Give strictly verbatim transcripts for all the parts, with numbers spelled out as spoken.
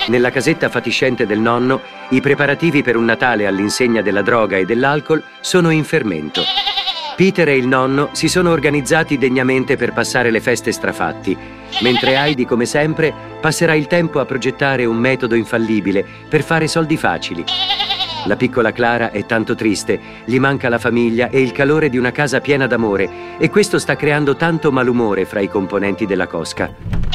Nella casetta fatiscente del nonno, i preparativi per un Natale all'insegna della droga e dell'alcol sono in fermento. Peter e il nonno si sono organizzati degnamente per passare le feste strafatti, mentre Heidi, come sempre, passerà il tempo a progettare un metodo infallibile per fare soldi facili. La piccola Clara è tanto triste, gli manca la famiglia e il calore di una casa piena d'amore, e questo sta creando tanto malumore fra i componenti della cosca.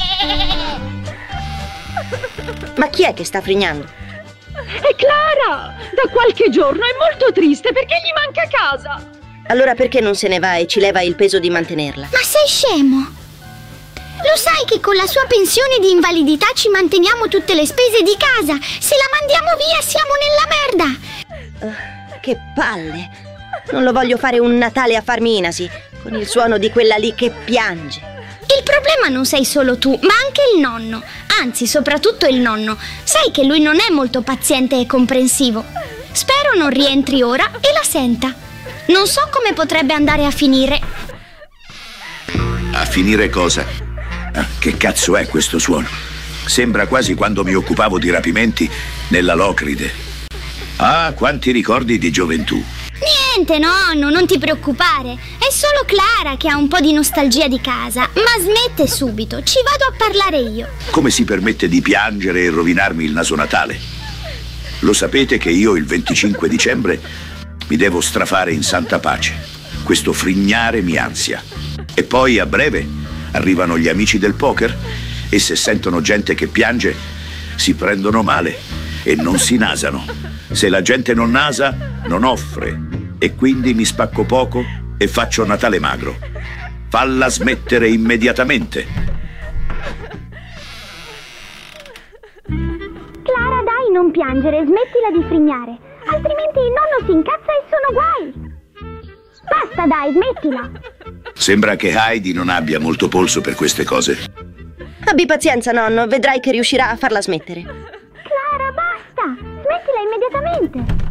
Ma chi è che sta frignando? È Clara! Da qualche giorno è molto triste perché gli manca casa. Allora perché non se ne va e ci leva il peso di mantenerla? Ma sei scemo? Lo sai che con la sua pensione di invalidità ci manteniamo tutte le spese di casa. Se la mandiamo via siamo nella merda. Uh, che palle! Non lo voglio fare un Natale a farmi inasi, con il suono di quella lì che piange. Il problema non sei solo tu, ma anche il nonno. Anzi, soprattutto il nonno. Sai che lui non è molto paziente e comprensivo. Spero non rientri ora e la senta. Non so come potrebbe andare a finire. A finire cosa? Ah, che cazzo è questo suono? Sembra quasi quando mi occupavo di rapimenti nella Locride. Ah, quanti ricordi di gioventù. Niente, nonno, non ti preoccupare. È solo Clara che ha un po' di nostalgia di casa. Ma smette subito, ci vado a parlare io. Come si permette di piangere e rovinarmi il naso natale? Lo sapete che io il venticinque dicembre mi devo strafare in santa pace. Questo frignare mi ansia. E poi a breve arrivano gli amici del poker e se sentono gente che piange si prendono male e non si nasano. Se la gente non nasa, non offre, e quindi mi spacco poco e faccio Natale magro. Falla smettere immediatamente. Clara, dai, non piangere, smettila di frignare, altrimenti il nonno si incazza e sono guai. Basta, dai, smettila. Sembra che Heidi non abbia molto polso per queste cose. Abbi pazienza, nonno, vedrai che riuscirà a farla smettere. Clara, basta! Smettila immediatamente!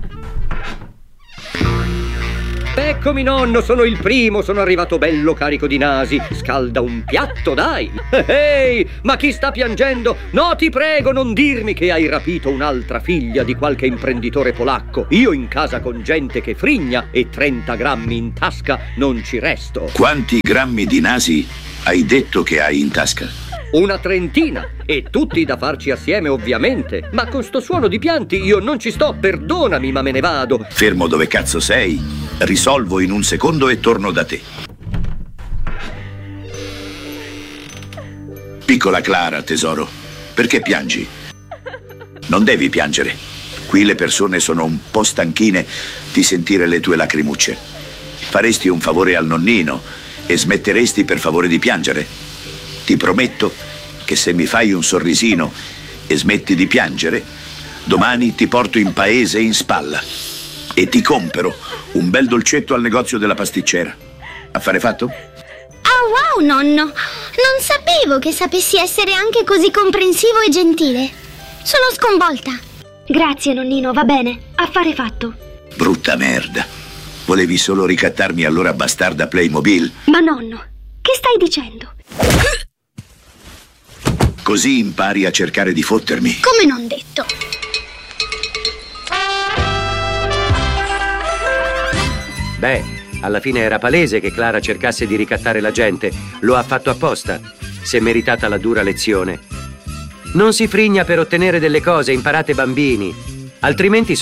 Eccomi, nonno, sono il primo, sono arrivato bello carico di nasi. Scalda un piatto, dai! Ehi, ma chi sta piangendo? No, ti prego, non dirmi che hai rapito un'altra figlia di qualche imprenditore polacco. Io in casa con gente che frigna e trenta grammi in tasca non ci resto. Quanti grammi di nasi hai detto che hai in tasca? Una trentina, e tutti da farci assieme ovviamente. Ma con sto suono di pianti io non ci sto, perdonami, ma me ne vado. Fermo dove cazzo sei? Risolvo in un secondo e torno da te. Piccola Clara, tesoro, perché piangi? Non devi piangere. Qui le persone sono un po' stanchine di sentire le tue lacrimucce. Faresti un favore al nonnino e smetteresti per favore di piangere? Ti prometto che se mi fai un sorrisino e smetti di piangere, domani ti porto in paese in spalla e ti compero un bel dolcetto al negozio della pasticcera. Affare fatto? Oh wow, nonno! Non sapevo che sapessi essere anche così comprensivo e gentile. Sono sconvolta. Grazie, nonnino, va bene. Affare fatto. Brutta merda. Volevi solo ricattarmi allora bastarda Playmobil? Ma nonno, che stai dicendo? Così impari a cercare di fottermi. Come non detto. Beh, alla fine era palese che Clara cercasse di ricattare la gente. Lo ha fatto apposta. Si è meritata la dura lezione. Non si frigna per ottenere delle cose, imparate bambini. Altrimenti